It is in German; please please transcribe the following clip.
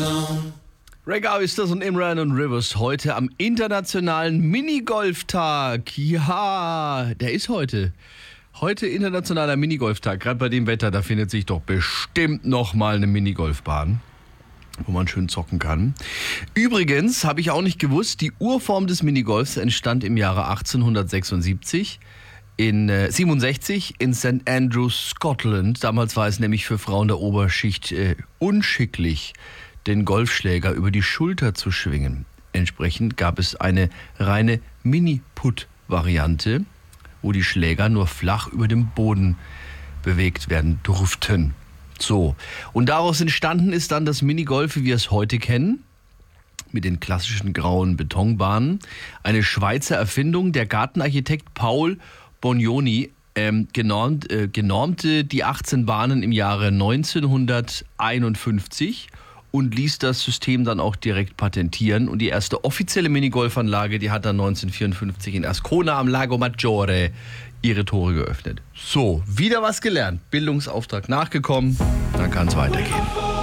Reggae ist das und Imran und Rivers heute am internationalen Minigolftag. Ja, der ist heute. Heute internationaler Minigolftag. Gerade bei dem Wetter, da findet sich doch bestimmt nochmal eine Minigolfbahn, wo man schön zocken kann. Übrigens, habe ich auch nicht gewusst, die Urform des Minigolfs entstand im Jahre 1867 in 67 in St. Andrews, Scotland. Damals war es nämlich für Frauen der Oberschicht unschicklich, den Golfschläger über die Schulter zu schwingen. Entsprechend gab es eine reine Mini-Putt-Variante, wo die Schläger nur flach über dem Boden bewegt werden durften. So, und daraus entstanden ist dann das Minigolf, wie wir es heute kennen, mit den klassischen grauen Betonbahnen. Eine Schweizer Erfindung. Der Gartenarchitekt Paul Bonioni genormte die 18 Bahnen im Jahre 1951 und ließ das System dann auch direkt patentieren. Und die erste offizielle Minigolfanlage, die hat dann 1954 in Ascona am Lago Maggiore ihre Tore geöffnet. So, wieder was gelernt. Bildungsauftrag nachgekommen, dann kann es weitergehen.